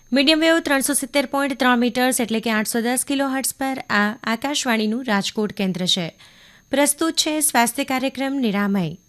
Medium wave 370.3 metres એટલે કે 810 kilohertz પર આ આકાશવાણીનું રાજકોટ કેન્દ્ર છે. પ્રસ્તુત છે સ્વાસ્થ્ય કાર્યક્રમ નિરામય.